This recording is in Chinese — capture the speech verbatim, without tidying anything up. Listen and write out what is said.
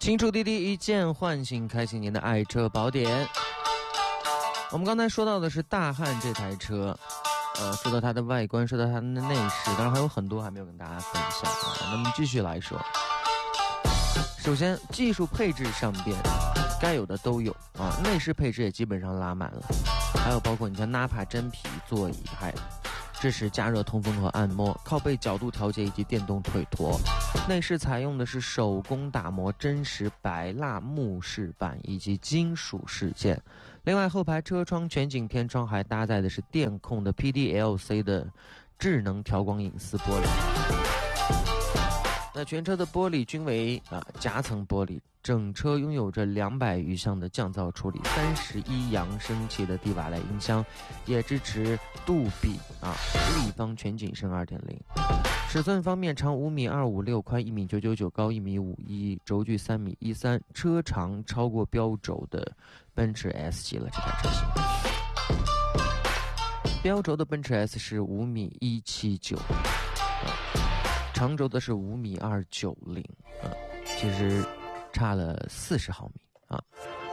新出滴滴，一键唤醒开启您的爱车宝典。我们刚才说到的是大汉这台车，呃，说到它的外观，说到它的内饰，当然还有很多还没有跟大家分享啊。那么继续来说，首先技术配置上边该有的都有啊，内饰配置也基本上拉满了，还有包括你像纳帕真皮座椅，还支持加热、通风和按摩，靠背角度调节以及电动腿托。内饰采用的是手工打磨真实白蜡木饰板以及金属饰件。另外，后排车窗全景天窗还搭载的是电控的 P D L C 的智能调光隐私玻璃。那全车的玻璃均为啊夹层玻璃，整车拥有着两百余项的降噪处理，三十一扬声器的蒂瓦莱音箱，也支持杜比啊立方全景声 二点零。尺寸方面，长五米二五六，宽一米九九九，高一米五一，轴距三米一三，车长超过标轴的奔驰 S 级了。这台车型标轴的奔驰 S 是五米一七九。长轴的是五米二九零啊，其实差了四十毫米啊。